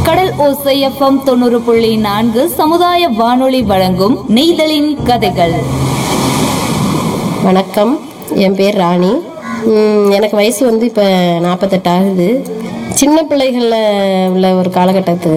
கடல் ஓசை எஃப்எம் 90.4 சமுதாய வானொலி வழங்கும் நெய்தலின் கதைகள். வணக்கம், என் பேர் ராணி. எனக்கு வயசு இப்போ 48 ஆகுது. சின்ன பிள்ளைகளில் உள்ள ஒரு காலகட்டத்து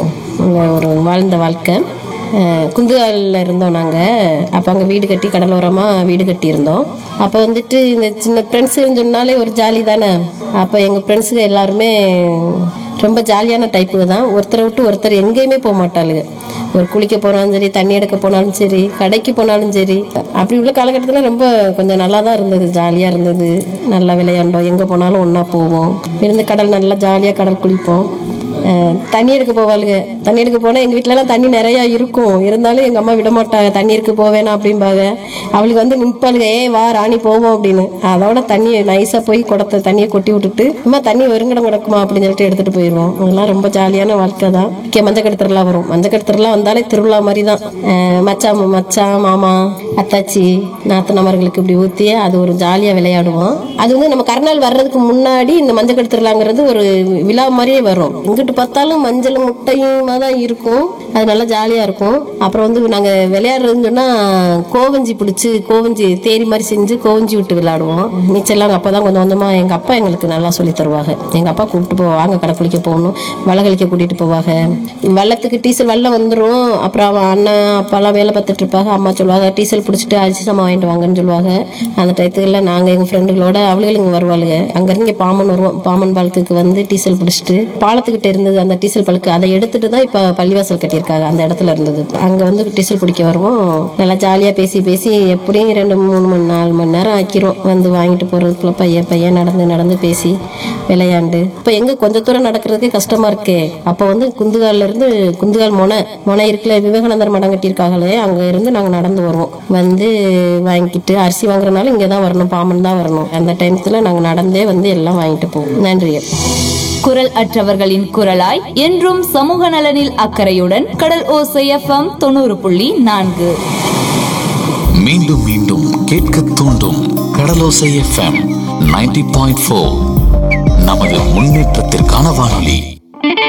ஒரு வாழ்ந்த வாழ்க்கை. குந்துகாலில் இருந்தோம் நாங்கள். அப்போ அங்கே வீடு கட்டி கடலோரமாக வீடு கட்டியிருந்தோம். அப்போ இந்த சின்ன ஃப்ரெண்ட்ஸுன்னு சொன்னாலே ஒரு ஜாலி தானே. அப்போ எங்கள் ஃப்ரெண்ட்ஸுங்க எல்லாருமே ரொம்ப ஜாலியான டைப்பு தான். ஒருத்தரை விட்டு ஒருத்தர் எங்கேயுமே போக மாட்டாளுங்க. ஒரு குளிக்க போனாலும் சரி, தண்ணி எடுக்க போனாலும் சரி, கடைக்கு போனாலும் சரி. அப்படி உள்ள காலகட்டத்தில் ரொம்ப கொஞ்சம் நல்லா தான் இருந்தது, ஜாலியாக இருந்தது. நல்லா விளையாண்டோம், எங்கே போனாலும் ஒன்றா போவோம். இருந்து கடல் நல்லா ஜாலியாக கடல் குளிப்போம். தண்ணி எடுக்க போவாளுங்க. தண்ணி எடுக்க போனால் எங்கள் வீட்டிலலாம் தண்ணி நிறையா இருக்கும். இருந்தாலும் எங்கள் அம்மா விட மாட்டாங்க, தண்ணி எடுக்க போவேனா அப்படிம்பாங்க. அவளுக்கு நிற்பாளுங்க, வா ராணி போவோம் அப்படின்னு. அதோட தண்ணியை நைஸாக போய் குடத்தை தண்ணியை கொட்டி விட்டுட்டு, அம்மா தண்ணி வெறுங்கடம் கிடக்குமா அப்படின்னு சொல்லிட்டு எடுத்துகிட்டு போயிடுவோம். அதெல்லாம் ரொம்ப ஜாலியான வாழ்க்கை தான். மஞ்சக்கட்டு திருவிழா வரும். மஞ்சக்கட்டு திருவிழா வந்தாலே திருவிழா மாதிரி தான். மச்சான் மாமா அத்தாச்சி நாத்தனாமர்களுக்கு இப்படி ஊற்றி அது ஒரு ஜாலியாக விளையாடுவோம். அது நம்ம கருநாள் வர்றதுக்கு முன்னாடி இந்த மஞ்சக்கட்டு திருவிழாங்கிறது ஒரு விழா மாதிரியே வரும். இங்கிட்டு பார்த்தாலும் மஞ்சள் முட்டையுமா தான் இருக்கும். அது நல்லா ஜாலியாக இருக்கும். அப்புறம் நாங்கள் விளையாடுறதுன்னு சொன்னால் கோவஞ்சி தேரி மாதிரி செஞ்சு கோவஞ்சி விட்டு விளையாடுவோம். நீச்சல்லாம் அப்போ தான் கொஞ்சம் கொஞ்சமாக எங்கள் அப்பா எங்களுக்கு நல்லா சொல்லி தருவாங்க. எங்கள் அப்பா கூப்பிட்டு போவாங்க, கடை குளிக்க போகணும், வலை கழிக்க கூட்டிகிட்டு போவாங்க. வெள்ளத்துக்கு டீசல் வெள்ளம் வந்துடும். அப்புறம் அண்ணன் அப்பாலாம் வேலை பார்த்துட்டு இருப்பாங்க. அம்மா சொல்லுவாங்க, டீசல் பிடிச்சிட்டு அரிசி சாமான் வாங்கிட்டு வாங்கன்னு சொல்லுவாங்க. அந்த டயத்துக்குள்ள நாங்கள் எங்கள் ஃப்ரெண்டுகளோட அவளுங்க வருவாளுங்க. அங்கேருந்து இங்கே பாம்பன் வருவோம். பாம்பன் பாலத்துக்கு டீசல் பிடிச்சிட்டு பாலத்துக்கிட்ட இருந்தது அந்த டீசல் பழுக்கு, அதை எடுத்துட்டு தான் இப்போ பள்ளிவாசல் கட்டியிருக்காங்க. அந்த இடத்துல இருந்தது. அங்கே டீசல் பிடிக்க வருவோம். நல்லா ஜாலியாக பேசி எப்படியும் 2-3 மணி 4 மணி நேரம் ஆக்கிரும். வாங்கிட்டு போகிறதுக்குள்ள பையன் நடந்து பேசி விளையாண்டு. இப்போ எங்கே கொஞ்சம் தூரம் நடக்கிறதுக்கே கஷ்டமாக இருக்கே. அப்போ குந்துகாலில் இருந்து குந்துகால் மொனை இருக்குல்ல, விவேகானந்தர் மடம் கட்டியிருக்காங்களே, அங்கே இருந்து நாங்கள் நடந்து வருவோம். வாங்கிட்டு அரிசி வாங்குறதுனால இங்கே தான் வரணும், பாம்பன் தான் வரணும். அந்த டைமத்தில் நாங்கள் நடந்தே எல்லாம் வாங்கிட்டு போவோம். நன்றி. குரல் அற்றவர்களின் குரலாய் என்றும் சமூக நலனில் அக்கறையுடன் கடல் ஓசை எஃப்எம் 90.4. மீண்டும் மீண்டும் கேட்க தூண்டும் கடலோசை எஃப்எம் 90.4. நமது முன்னேற்றத்திற்கான வானொலி.